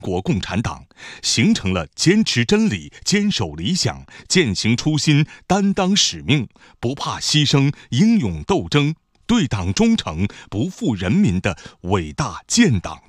国共产党，形成了坚持真理、坚守理想、践行初心、担当使命、不怕牺牲、英勇斗争、对党忠诚、不负人民的伟大建党